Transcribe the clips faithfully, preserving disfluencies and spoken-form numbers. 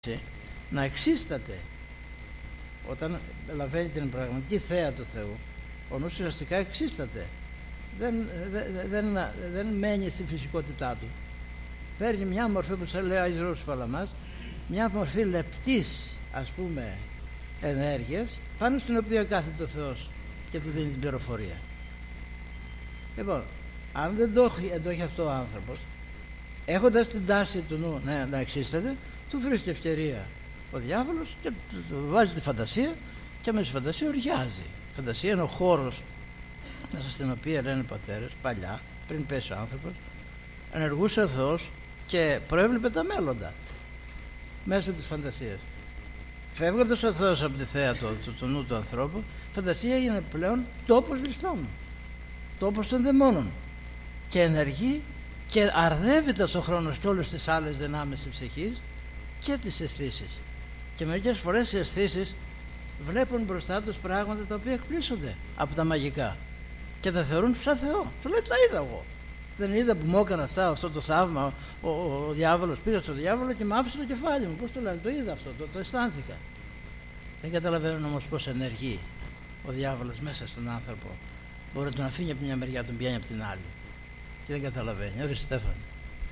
να εξίσταται. Όταν λαβαίνει την πραγματική θέα του Θεού, ο νους ουσιαστικά εξίσταται. Δεν, δεν, δεν, δεν μένει στη φυσικότητά του. Παίρνει μια μορφή, όπως λέει ο Άγιος Ρώσος Παλαμάς, μια μορφή λεπτής, ας πούμε, ενέργειας, πάνω στην οποία κάθεται ο Θεός και του δίνει την πληροφορία. Λοιπόν, αν δεν το έχει, δεν το έχει αυτό ο άνθρωπος, έχοντας την τάση του νου να, να εξίσταται, του βρίσκει ευκαιρία ο διάβολος και του, του βάζει τη φαντασία και μέσα στη φαντασία οριάζει. Η φαντασία είναι ο χώρος μέσα στην οποία, λένε οι πατέρες, παλιά, πριν πέσει ο άνθρωπος, ενεργούσε ο Θεός και προέβλεπε τα μέλλοντα μέσω της φαντασίας. Φεύγοντας ο Θεός από τη θέα του, του, του νου του ανθρώπου, η φαντασία έγινε πλέον τόπος ληστών, τόπος των δαιμόνων και ενεργεί και αρδεύεται στον χρόνο και όλες τις άλλες δυνάμεις της ψυχής και τις αισθήσεις. Και μερικές φορές οι αισθήσεις βλέπουν μπροστά τους πράγματα τα οποία εκπλήσονται από τα μαγικά και τα θεωρούν σαν Θεό. Του λέει, τα είδα εγώ. Δεν είδα που μου έκανε αυτά, αυτό το θαύμα, ο, ο, ο διάβολος. Πήγα στον διάβολο και μ' άφησε το κεφάλι μου. Πώς το λένε, το είδα αυτό, το, το αισθάνθηκα. Δεν καταλαβαίνουν όμως πώς ενεργεί ο διάβολος μέσα στον άνθρωπο. Μπορεί να τον αφήνει από μια μεριά, τον πιάνει από την άλλη. Και δεν καταλαβαίνει. Ωραία, Στέφανη.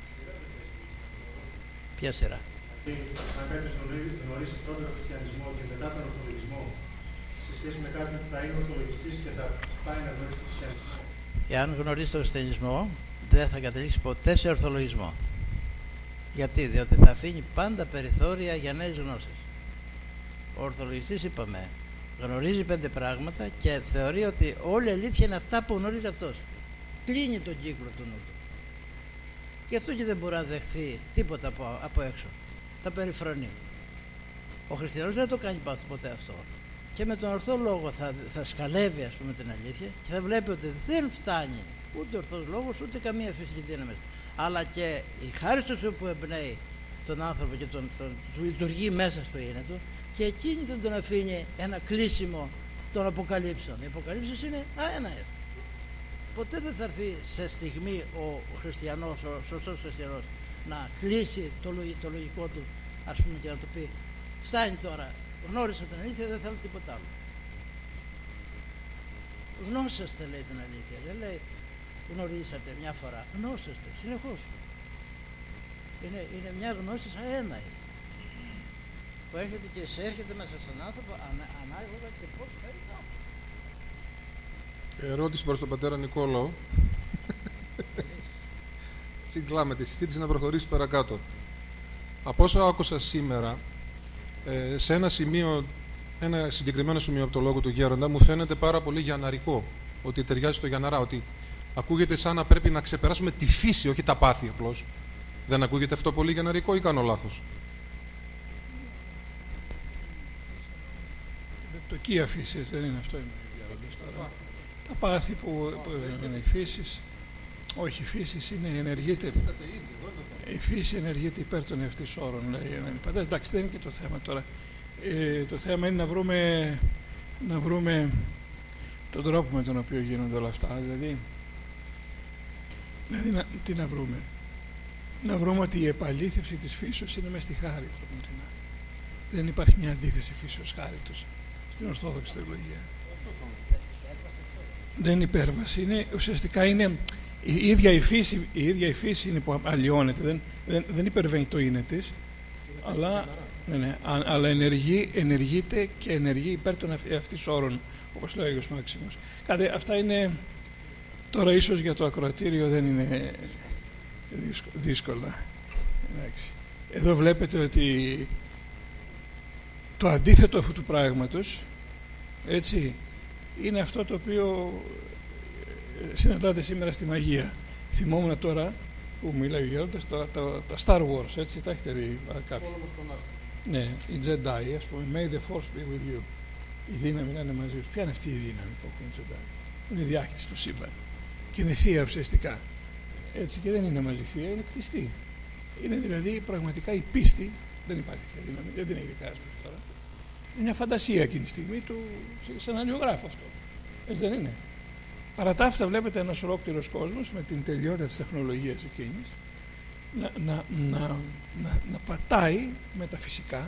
Ποια σειρά? Αν κάποιος γνωρίσει πρώτα τον χριστιανισμό και μετά τον ορθολογισμό, σε σχέση με κάποιον που θα είναι ορθολογιστής και θα πάει να γνωρίσει τον χριστιανισμό. Εάν γνωρίσει τον χριστιανισμό, δεν θα καταλήξει ποτέ σε ορθολογισμό. Γιατί? Διότι θα αφήνει πάντα περιθώρια για νέες γνώσεις. Ο ορθολογιστής, είπαμε, γνωρίζει πέντε πράγματα και θεωρεί ότι όλη η αλήθεια είναι αυτά που γνωρίζει αυτός. Κλείνει τον κύκλο του νου του. Γι' αυτό και δεν μπορεί να δεχθεί τίποτα από, από έξω. Τα περιφρονεί. Ο χριστιανός δεν το κάνει ποτέ αυτό. Και με τον ορθό λόγο θα, θα σκαλεύει, ας πούμε, την αλήθεια και θα βλέπει ότι δεν φτάνει ούτε ορθός λόγος ούτε καμία φυσική δύναμη. Αλλά και η χάρις του που εμπνέει τον άνθρωπο και τον, τον, τον λειτουργεί μέσα στο είναι του, και εκείνη δεν τον αφήνει ένα κλείσιμο των αποκαλύψεων. Οι αποκαλύψεις είναι αέναες. Ποτέ δεν θα έρθει σε στιγμή ο χριστιανός, ο σωστός χριστιανός, να κλείσει το, το λογικό του, ας πούμε, και να του πει, φτάνει τώρα, γνώρισα την αλήθεια, δεν θέλω τίποτα άλλο. Γνώσεστε, λέει, την αλήθεια. Δεν λέει γνωρίσατε μια φορά. Γνώσεστε συνεχώς. Είναι, είναι μια γνώση αέναη που έρχεται και εισέρχεται μέσα στον άνθρωπο ανα, ανάλογα και πώς φέρει κάπου. Ερώτηση προς τον πατέρα Νικόλαο. Συγκλάμε τη συζήτηση να προχωρήσει παρακάτω. Από όσο άκουσα σήμερα, ε, σε ένα σημείο, ένα συγκεκριμένο σημείο από το λόγο του Γέροντα, μου φαίνεται πάρα πολύ γιανναρικό, ότι ταιριάζει στο γιανναρά, ότι ακούγεται σαν να πρέπει να ξεπεράσουμε τη φύση, όχι τα πάθη απλώς. Δεν ακούγεται αυτό πολύ γιανναρικό ή κάνω λάθος? Δεπτοκία φύση, δεν είναι αυτό. Τα πάθη που, που είναι η φύση, όχι, η φύση είναι ενεργείται. Η φύση ενεργείται υπέρ των ευτυσόρων, λέει. Εντάξει, δεν είναι και το θέμα τώρα. Ε, το θέμα είναι να βρούμε, να βρούμε τον τρόπο με τον οποίο γίνονται όλα αυτά. Δηλαδή, δηλαδή να, τι να βρούμε. Να βρούμε ότι η επαλήθευση της φύσεως είναι μες στη χάρη του. Δεν υπάρχει μια αντίθεση φύσεως χάριτος στην Ορθόδοξη θεολογία. Δεν είναι υπέρβαση. Είναι, ουσιαστικά είναι η ίδια η φύση, η ίδια η φύση είναι που αλλοιώνεται. Δεν, δεν, δεν υπερβαίνει το είναι της, αλλά, ναι, ναι, αλλά ενεργεί, ενεργείται και ενεργεί υπέρ των αυτής όρων, όπως λέει ο Άγιος Μάξιμος. Κάτι, αυτά είναι τώρα ίσως για το ακροατήριο δεν είναι δύσκολα. Εντάξει. Εδώ βλέπετε ότι το αντίθετο αυτού του πράγματος, έτσι, είναι αυτό το οποίο συναντάτε σήμερα στη μαγεία. Θυμόμουν τώρα που μιλάει ο Γέροντας, τα, τα, τα Star Wars, έτσι, τα έχετε δει κάποιοι? Ναι, οι Jedi, ας πούμε, May the Force be with you. Η δύναμη να είναι μαζί τους. Ποια είναι αυτή η δύναμη που έχουν οι Jedi? Είναι η διάχυτη του σύμπαν. Και είναι θεία ουσιαστικά. Έτσι, και δεν είναι μαζί θεία, είναι κτιστή. Είναι δηλαδή πραγματικά η πίστη, δεν υπάρχει θεία δύναμη, δεν την έχει δικάσει τώρα. Είναι μια φαντασία εκείνη τη στιγμή του, σαν αλλιογράφο αυτό. Έτσι δεν είναι? Παρά τα αυτά βλέπετε ένας ολόκληρος κόσμος με την τελειότητα της τεχνολογίας εκείνης να, να, να, να, να πατάει μεταφυσικά